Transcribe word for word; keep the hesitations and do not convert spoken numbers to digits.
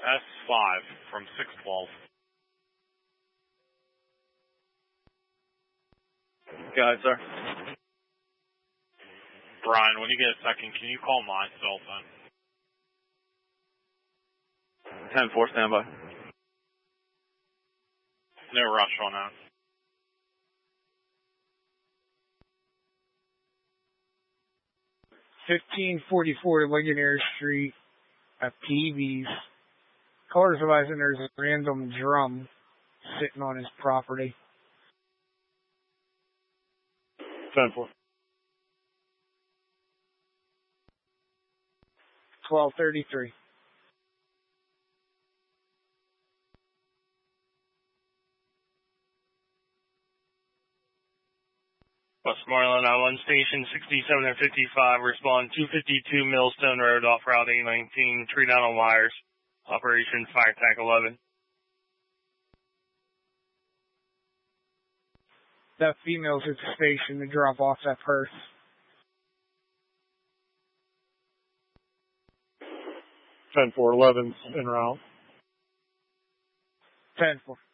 S five from six twelve. Go ahead, sir. Brian, when you get a second, can you call my cell phone? ten four, standby. No rush on that. fifteen forty-four Ligonier Street at P B's. Callers advising there's a random drum sitting on his property. ten four. twelve thirty-three. Westmoreland I one Station sixty-seven and fifty-five, respond two fifty-two Millstone Road off Route eight nineteen, tree down on wires. Operation Fire Tank eleven. That female's at the station to drop off that purse. ten four, eleven's en route. ten four.